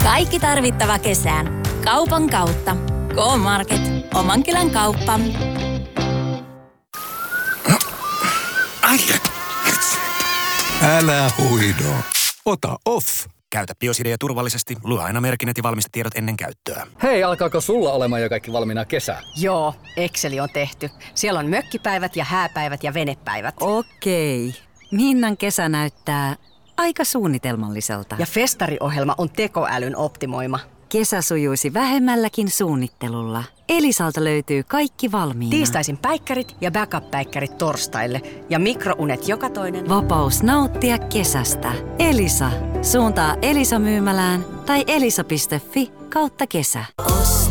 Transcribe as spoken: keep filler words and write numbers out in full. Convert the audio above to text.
Kaikki tarvittava kesään. Kaupan kautta. K-Market. Oman kylän kauppa. Älä huido. Ota off. Käytä Biosidea turvallisesti. Lue aina merkinnät ja valmistetiedot ennen käyttöä. Hei, alkaako sulla olemaan jo kaikki valmiina kesää? Joo, Exceli on tehty. Siellä on mökkipäivät ja hääpäivät ja venepäivät. Okei. Minnan kesä näyttää aika suunnitelmalliselta. Ja festariohjelma on tekoälyn optimoima. Kesä sujuisi vähemmälläkin suunnittelulla. Elisalta löytyy kaikki valmiina. Tiistaisin päikkärit ja backup-päikkärit torstaille. Ja mikrounet joka toinen. Vapaus nauttia kesästä. Elisa. Suuntaa Elisa myymälään tai elisa piste fi kautta kesä.